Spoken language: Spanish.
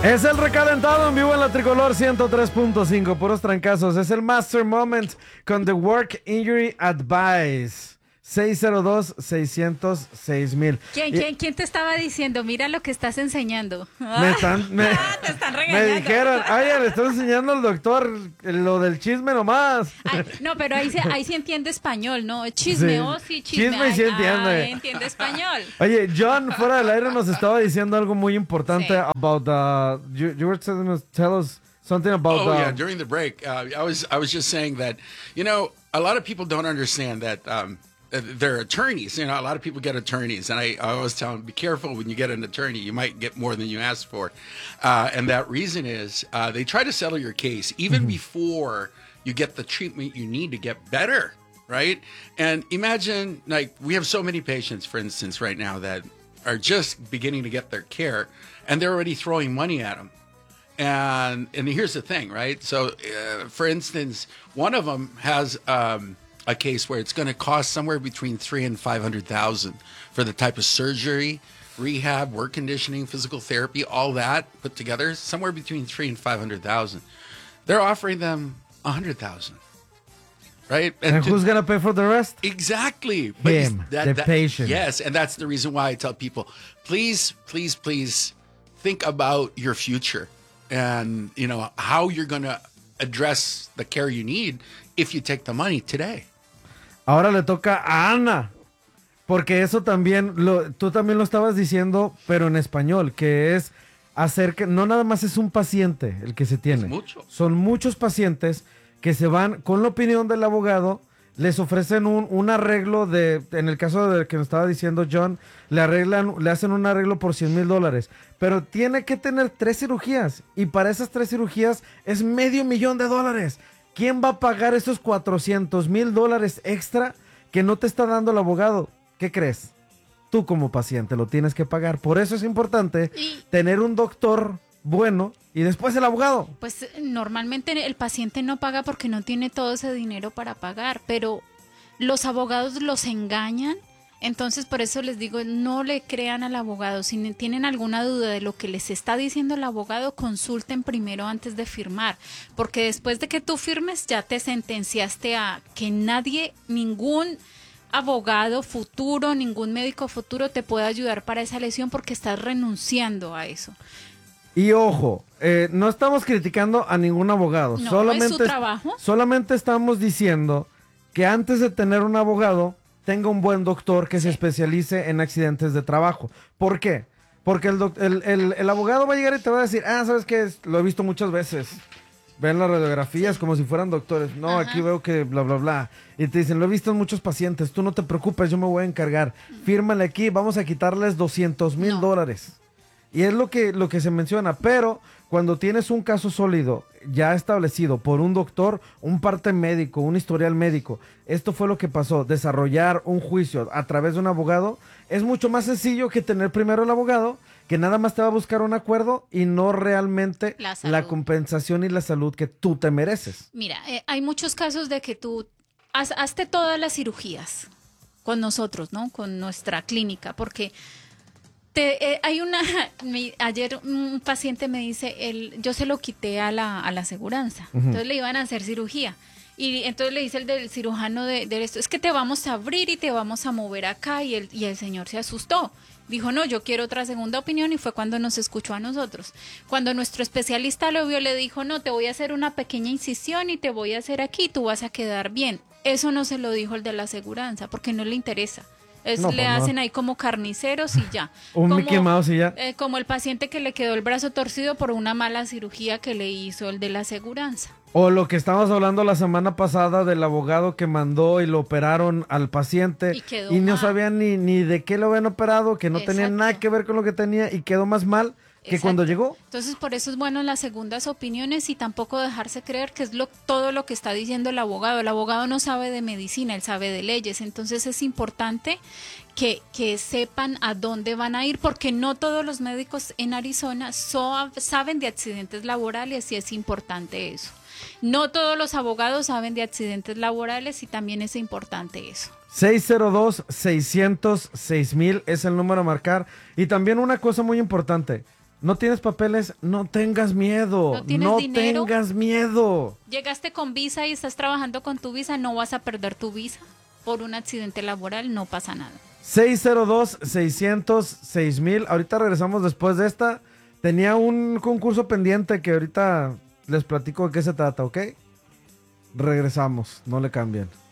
Es el recalentado en vivo en la Tricolor 103.5, puros trancazos. Es el Master Moment con The Work Injury Advice. 602-600-6000. ¿Quién te estaba diciendo? Mira lo que estás enseñando. Te están regañando. Me dijeron, le estoy enseñando al doctor lo del chisme nomás. Ay, no, pero ahí sí entiende español, ¿no? Chisme, sí, chisme. Chisme y sí entiende. Entiende español. Oye, John, fuera del aire nos estaba diciendo algo muy importante about you were tell us something about yeah, during the break, I was just saying that, a lot of people don't understand that they're attorneys. A lot of people get attorneys, and I always tell them, be careful when you get an attorney. You might get more than you asked for, and that reason is they try to settle your case even before you get the treatment you need to get better, right? And imagine, like, we have so many patients, for instance, right now that are just beginning to get their care, and they're already throwing money at them. And here's the thing, right? So, for instance, one of them has a case where it's going to cost somewhere between $300,000 and $500,000 for the type of surgery, rehab, work conditioning, physical therapy, all that put together, somewhere between $300,000 and $500,000. They're offering them $100,000, right? And who's going to pay for the rest? Exactly. Him, the patient. Yes, and that's the reason why I tell people, please think about your future and, how you're going to address the care you need if you take the money today. Ahora le toca a Ana, porque eso también, tú también lo estabas diciendo, pero en español, que es no nada más es un paciente el que se tiene. Son muchos pacientes que se van con la opinión del abogado, les ofrecen un arreglo en el caso de que nos estaba diciendo John, le hacen un arreglo por $100,000, pero tiene que tener 3 cirugías, y para esas 3 cirugías es $500,000. ¿Quién va a pagar esos $400,000 extra que no te está dando el abogado? ¿Qué crees? Tú como paciente lo tienes que pagar. Por eso es importante tener un doctor bueno y después el abogado. Pues normalmente el paciente no paga porque no tiene todo ese dinero para pagar, pero los abogados los engañan. Entonces, por eso les digo, no le crean al abogado. Si tienen alguna duda de lo que les está diciendo el abogado, consulten primero antes de firmar. Porque después de que tú firmes, ya te sentenciaste a que ningún abogado futuro, ningún médico futuro te pueda ayudar para esa lesión porque estás renunciando a eso. Y ojo, no estamos criticando a ningún abogado. No, solamente es su trabajo. Solamente estamos diciendo que antes de tener un abogado, tenga un buen doctor que se especialice en accidentes de trabajo. ¿Por qué? Porque el abogado va a llegar y te va a decir, ¿sabes qué? Lo he visto muchas veces. Ven las radiografías como si fueran doctores. No, aquí veo que bla, bla, bla. Y te dicen, lo he visto en muchos pacientes. Tú no te preocupes, yo me voy a encargar. Fírmale aquí, vamos a quitarles $200,000. Y es lo que se menciona. Pero cuando tienes un caso sólido, ya establecido por un doctor, un parte médico, un historial médico, esto fue lo que pasó. Desarrollar un juicio a través de un abogado es mucho más sencillo que tener primero el abogado, que nada más te va a buscar un acuerdo y no realmente la compensación y la salud que tú te mereces. Mira, hay muchos casos de que tú hazte todas las cirugías con nosotros, ¿no? Con nuestra clínica, porque ayer un paciente me dice, yo se lo quité a la aseguranza, entonces le iban a hacer cirugía. Y entonces le dice el del cirujano de esto, es que te vamos a abrir y te vamos a mover acá, y el señor se asustó. Dijo, no, yo quiero otra segunda opinión, y fue cuando nos escuchó a nosotros. Cuando nuestro especialista lo vio, le dijo, no, te voy a hacer una pequeña incisión y te voy a hacer aquí, tú vas a quedar bien. Eso no se lo dijo el de la aseguranza, porque no le interesa. Hacen ahí como carniceros y ya. Mickey Mouse y ya. Como el paciente que le quedó el brazo torcido por una mala cirugía que le hizo el de la aseguranza. O lo que estábamos hablando la semana pasada del abogado que mandó y lo operaron al paciente y no sabían ni de qué lo habían operado, que no tenía nada que ver con lo que tenía y quedó más mal que cuando llegó. Entonces, por eso es bueno las segundas opiniones y tampoco dejarse creer que es todo lo que está diciendo el abogado. El abogado no sabe de medicina, él sabe de leyes. Entonces, es importante que sepan a dónde van a ir, porque no todos los médicos en Arizona saben de accidentes laborales, y es importante eso. No todos los abogados saben de accidentes laborales, y también es importante eso. 602-600-6000 es el número a marcar. Y también una cosa muy importante, No tienes papeles, no tengas miedo. ¿No tienes dinero? tengas miedo. Llegaste con visa y estás trabajando con tu visa, no vas a perder tu visa por un accidente laboral, no pasa nada. 602-600-6000. Ahorita regresamos después de esta. Tenía un concurso pendiente que ahorita les platico de qué se trata, ¿ok? Regresamos, no le cambien.